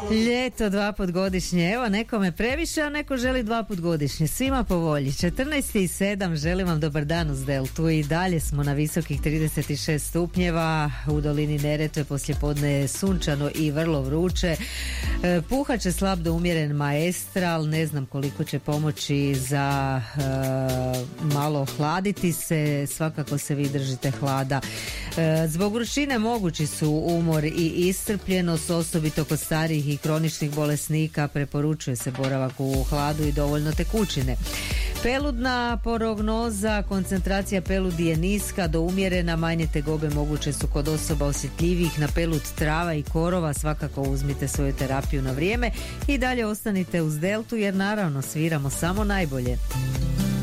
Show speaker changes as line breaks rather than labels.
Ljeto 2 put godišnje, evo nekome previše, a neko želi 2 put godišnje, svima po volji. 14.07, želim vam dobar dan uz Deltu i dalje smo na visokih 36 stupnjeva, u dolini Neretve poslijepodne je sunčano i vrlo vruće. Puhat će slab do umjeren maestral, ne znam koliko će pomoći za malo hladiti se, svakako se vi držite hlada. Zbog vrućine mogući su umor i iscrpljenost, osobito kod starijih i kroničnih bolesnika, preporučuje se boravak u hladu i dovoljno tekućine. Peludna prognoza, koncentracija peludi je niska do umjerena, manje tegobe moguće su kod osoba osjetljivih na pelud trava i korova, svakako uzmite svoju terapiju na vrijeme i dalje ostanite uz Deltu jer naravno sviramo samo najbolje.